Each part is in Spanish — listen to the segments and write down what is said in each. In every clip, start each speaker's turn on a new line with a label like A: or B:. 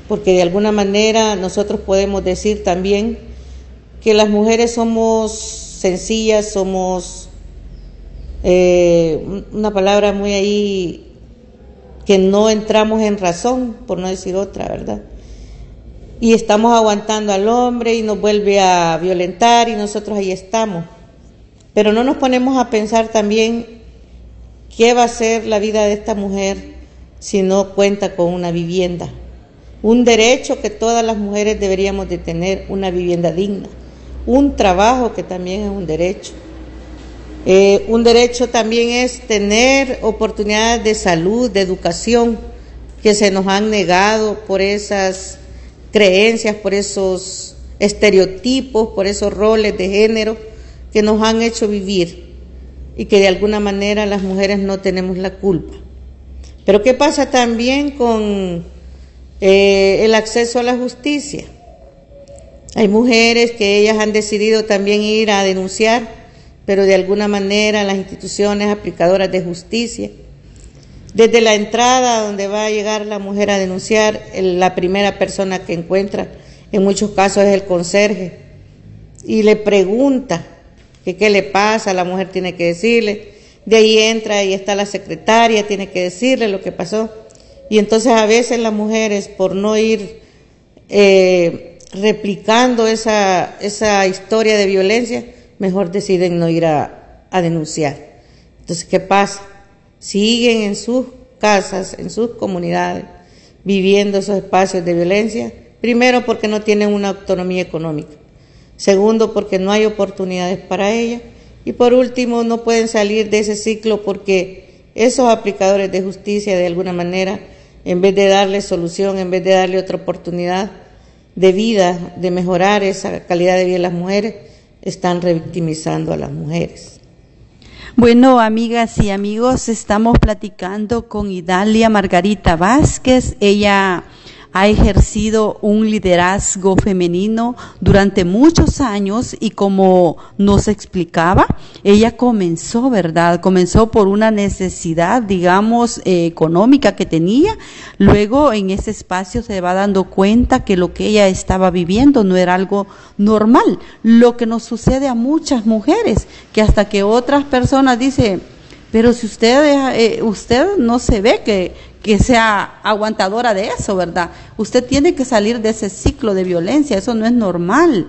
A: porque de alguna manera nosotros podemos decir también que las mujeres somos sencillas, somos una palabra muy ahí que no entramos en razón, por no decir otra, ¿verdad? Y estamos aguantando al hombre y nos vuelve a violentar y nosotros ahí estamos. Pero no nos ponemos a pensar también qué va a ser la vida de esta mujer si no cuenta con una vivienda. Un derecho que todas las mujeres deberíamos de tener, una vivienda digna. Un trabajo que también es un derecho. Un derecho también es tener oportunidades de salud, de educación, que se nos han negado por esas creencias, por esos estereotipos, por esos roles de género que nos han hecho vivir y que de alguna manera las mujeres no tenemos la culpa. Pero ¿qué pasa también con el acceso a la justicia? Hay mujeres que ellas han decidido también ir a denunciar, pero de alguna manera las instituciones aplicadoras de justicia, desde la entrada donde va a llegar la mujer a denunciar, la primera persona que encuentra, en muchos casos es el conserje, y le pregunta que qué le pasa, la mujer tiene que decirle, de ahí entra y está la secretaria, tiene que decirle lo que pasó, y entonces a veces las mujeres, por no ir replicando esa historia de violencia, mejor deciden no ir a denunciar. Entonces, ¿qué pasa? Siguen en sus casas, en sus comunidades, viviendo esos espacios de violencia, primero porque no tienen una autonomía económica, segundo porque no hay oportunidades para ellas, y por último no pueden salir de ese ciclo porque esos aplicadores de justicia de alguna manera, en vez de darle solución, en vez de darle otra oportunidad de vida, de mejorar esa calidad de vida de las mujeres, están revictimizando a las mujeres.
B: Bueno, amigas y amigos, estamos platicando con Idalia Margarita Vázquez. Ella ha ejercido un liderazgo femenino durante muchos años y como nos explicaba, ella comenzó, ¿verdad? Comenzó por una necesidad, digamos, económica que tenía. Luego en ese espacio se va dando cuenta que lo que ella estaba viviendo no era algo normal. Lo que nos sucede a muchas mujeres, que hasta que otras personas dicen, pero si usted no se ve que sea aguantadora de eso, ¿verdad? Usted tiene que salir de ese ciclo de violencia, eso no es normal,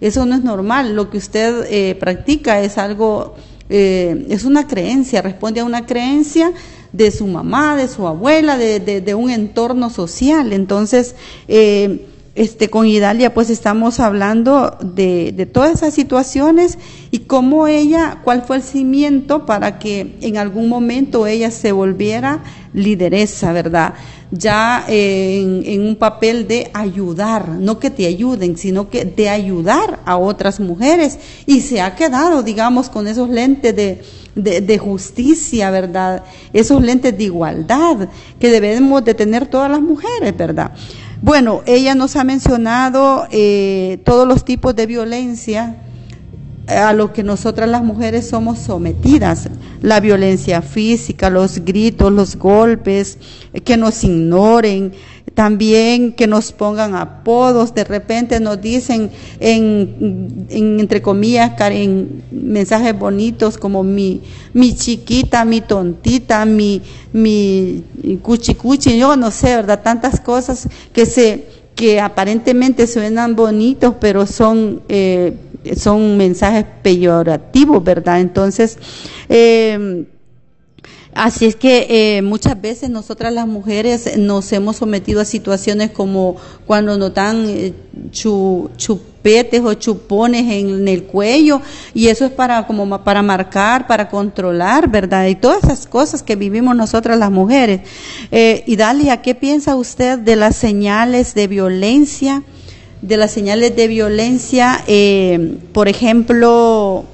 B: lo que usted practica es algo, es una creencia, responde a una creencia de su mamá, de su abuela, de un entorno social. Entonces, con Idalia pues estamos hablando de todas esas situaciones y cómo cuál fue el cimiento para que en algún momento ella se volviera lideresa, ¿verdad? Ya en un papel de ayudar, no que te ayuden, sino que de ayudar a otras mujeres, y se ha quedado, digamos, con esos lentes de justicia, ¿verdad? Esos lentes de igualdad que debemos de tener todas las mujeres, ¿verdad? Bueno, ella nos ha mencionado todos los tipos de violencia a los que nosotras las mujeres somos sometidas, la violencia física, los gritos, los golpes, que nos ignoren, también que nos pongan apodos, de repente nos dicen entre comillas, en mensajes bonitos como mi chiquita, mi tontita, mi cuchi, yo no sé, ¿verdad? Tantas cosas que aparentemente suenan bonitos, pero son mensajes peyorativos, ¿verdad? Entonces, así es que muchas veces nosotras las mujeres nos hemos sometido a situaciones como cuando nos dan chupetes o chupones en el cuello, y eso es para marcar, para controlar, ¿verdad? Y todas esas cosas que vivimos nosotras las mujeres. Idalia, ¿qué piensa usted de las señales de violencia? Por ejemplo,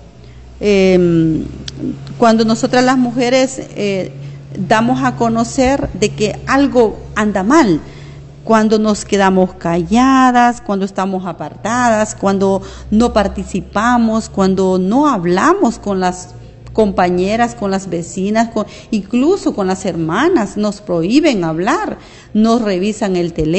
B: cuando nosotras las mujeres damos a conocer de que algo anda mal, cuando nos quedamos calladas, cuando estamos apartadas, cuando no participamos, cuando no hablamos con las compañeras, con las vecinas, incluso con las hermanas, nos prohíben hablar, nos revisan el teléfono.